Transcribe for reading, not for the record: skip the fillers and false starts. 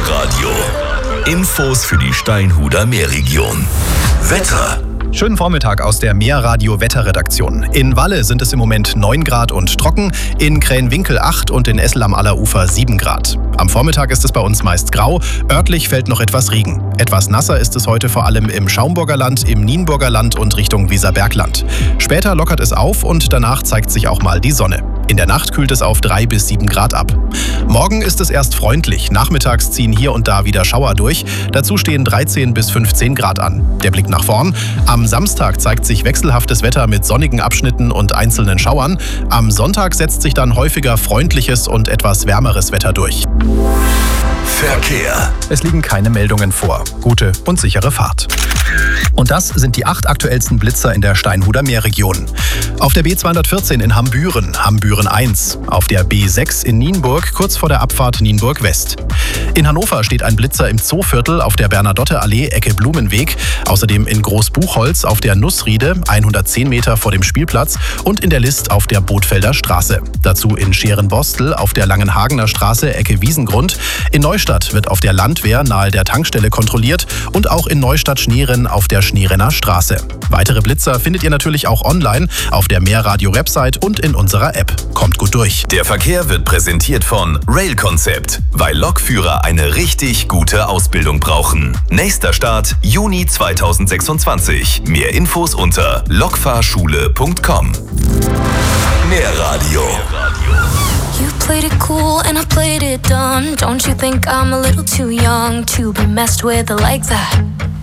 Meerradio. Infos für die Steinhuder Meerregion. Wetter. Schönen Vormittag aus der Meerradio-Wetterredaktion. In Walle sind es im Moment 9 Grad und trocken, in Krähenwinkel 8 und in Essel am Allerufer 7 Grad. Am Vormittag ist es bei uns meist grau, örtlich fällt noch etwas Regen. Etwas nasser ist es heute vor allem im Schaumburger Land, im Nienburger Land und Richtung Weserbergland. Später lockert es auf und danach zeigt sich auch mal die Sonne. In der Nacht kühlt es auf 3 bis 7 Grad ab. Morgen ist es erst freundlich. Nachmittags ziehen hier und da wieder Schauer durch. Dazu stehen 13 bis 15 Grad an. Der Blick nach vorn. Am Samstag zeigt sich wechselhaftes Wetter mit sonnigen Abschnitten und einzelnen Schauern. Am Sonntag setzt sich dann häufiger freundliches und etwas wärmeres Wetter durch. Verkehr. Es liegen keine Meldungen vor. Gute und sichere Fahrt. Und das sind die 8 aktuellsten Blitzer in der Steinhuder Meerregion. Auf der B214 in Hambüren, Hambüren 1. Auf der B6 in Nienburg, kurz vor der Abfahrt Nienburg West. In Hannover steht ein Blitzer im Zooviertel auf der Bernadotte-Allee, Ecke Blumenweg. Außerdem in Großbuchholz auf der Nussriede, 110 Meter vor dem Spielplatz. Und in der List auf der Bothfelder Straße. Dazu in Scherenbostel auf der Langenhagener Straße, Ecke Wiesengrund. In Neustadt wird auf der Landwehr nahe der Tankstelle kontrolliert. Und auch in Neustadt-Schneeren auf der Schneerenner Straße. Weitere Blitzer findet ihr natürlich auch online auf der Meerradio-Website und in unserer App. Kommt gut durch. Der Verkehr wird präsentiert von Rail Concept, weil Lokführer eine richtig gute Ausbildung brauchen. Nächster Start Juni 2026. Mehr Infos unter lokfahrschule.com. Meerradio. You played it cool and I played it dumb. Don't you think I'm a little too young to be messed with like that?